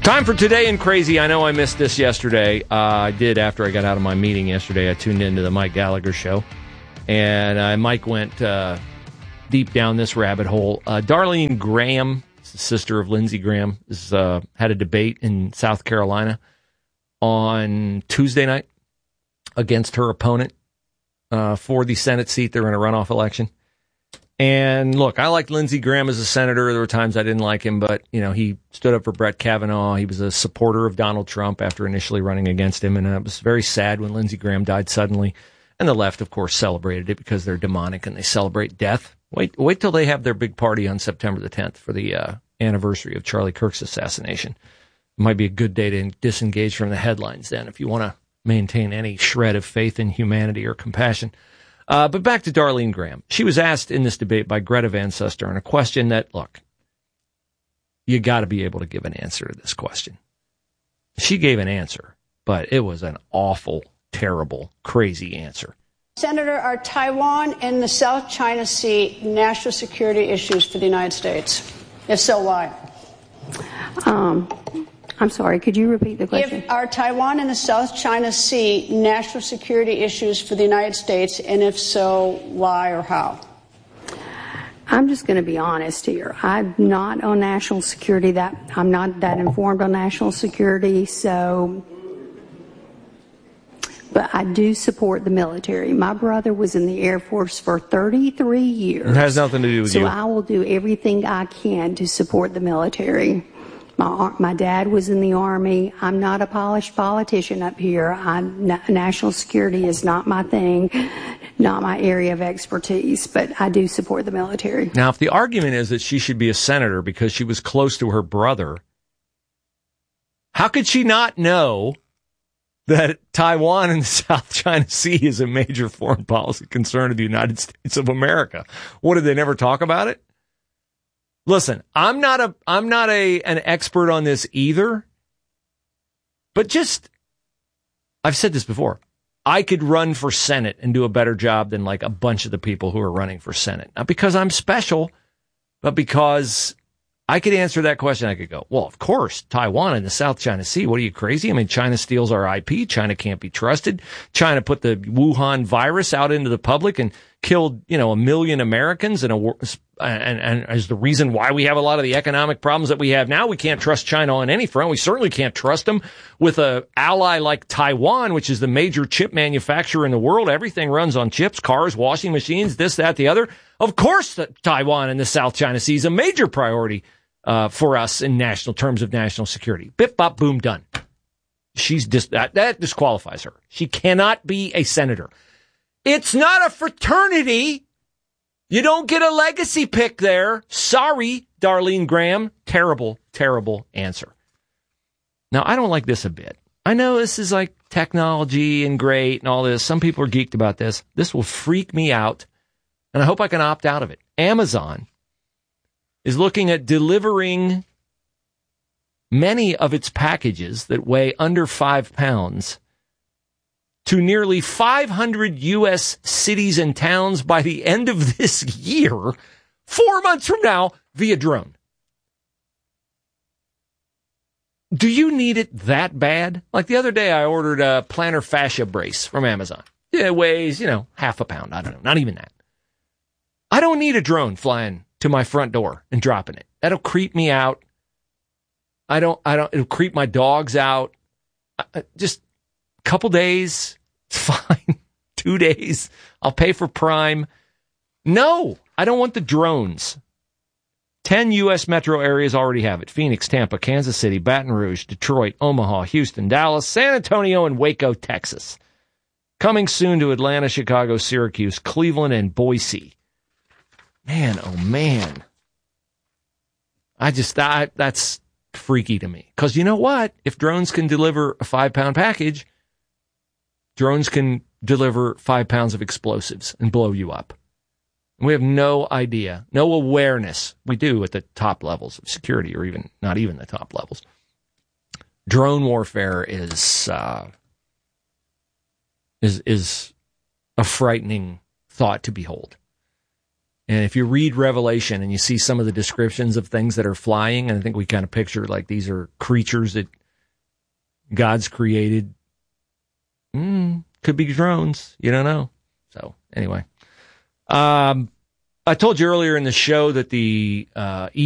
Time for Today in Crazy. I know I missed this yesterday. I did after I got out of my meeting yesterday. I tuned into the Mike Gallagher show. And Mike went deep down this rabbit hole. Darlene Graham, the sister of Lindsey Graham, had a debate in South Carolina on Tuesday night against her opponent for the Senate seat. They're in a runoff election. And look, I liked Lindsey Graham as a senator. There were times I didn't like him, but, you know, he stood up for Brett Kavanaugh. He was a supporter of Donald Trump after initially running against him. And it was very sad when Lindsey Graham died suddenly. And the left, of course, celebrated it because they're demonic and they celebrate death. Wait till they have their big party on September the 10th for the anniversary of Charlie Kirk's assassination. It might be a good day to disengage from the headlines then if you want to maintain any shred of faith in humanity or compassion. But back to Darlene Graham. She was asked in this debate by Greta Van Susteren a question that, look, you got to be able to give an answer to this question. She gave an answer, but it was an awful, terrible, crazy answer. Senator, are Taiwan and the South China Sea national security issues for the United States? If so, why? I'm sorry, could you repeat the question? Are Taiwan and the South China Sea national security issues for the United States, and if so, why or how? I'm just going to be honest here. I'm not on national security. I'm not that informed on national security, but I do support the military. My brother was in the Air Force for 33 years. It has nothing to do with you. So I will do everything I can to support the military. My dad was in the Army. I'm not a polished politician up here. National security is not my thing, not my area of expertise, but I do support the military. Now, if the argument is that she should be a senator because she was close to her brother, how could she not know that Taiwan and the South China Sea is a major foreign policy concern of the United States of America? What, did they never talk about it? Listen, I'm not an expert on this either, but I've said this before. I could run for Senate and do a better job than like a bunch of the people who are running for Senate. Not because I'm special, but because I could answer that question. I could go, well, of course, Taiwan and the South China Sea. What are you, crazy? I mean, China steals our IP. China can't be trusted. China put the Wuhan virus out into the public and killed, 1 million Americans and is the reason why we have a lot of the economic problems that we have now. We can't trust China on any front. We certainly can't trust them with an ally like Taiwan, which is the major chip manufacturer in the world. Everything runs on chips, cars, washing machines, this, that, the other. Of course, Taiwan and the South China Sea is a major priority for us in national terms of national security. Bip, bop, boom, done. That disqualifies her. She cannot be a senator. It's not a fraternity. You don't get a legacy pick there. Sorry, Darlene Graham. Terrible, terrible answer. Now, I don't like this a bit. I know this is like technology and great and all this. Some people are geeked about this. This will freak me out, and I hope I can opt out of it. Amazon is looking at delivering many of its packages that weigh under 5 pounds to nearly 500 U.S. cities and towns by the end of this year, 4 months from now, via drone. Do you need it that bad? Like the other day, I ordered a plantar fascia brace from Amazon. It weighs, half a pound. I don't know, not even that. I don't need a drone flying to my front door and dropping it. That'll creep me out. It'll creep my dogs out. Just a couple days, it's fine. 2 days, I'll pay for Prime. No, I don't want the drones. 10 U.S. metro areas already have it. Phoenix, Tampa, Kansas City, Baton Rouge, Detroit, Omaha, Houston, Dallas, San Antonio, and Waco, Texas. Coming soon to Atlanta, Chicago, Syracuse, Cleveland, and Boise. Man, oh man. That's freaky to me. Because you know what? If drones can deliver a 5-pound package, drones can deliver 5 pounds of explosives and blow you up. And we have no idea, no awareness. We do at the top levels of security, or even not even the top levels. Drone warfare is a frightening thought to behold. And if you read Revelation and you see some of the descriptions of things that are flying, and I think we kind of picture like these are creatures that God's created. Could be drones. You don't know. So anyway, I told you earlier in the show that the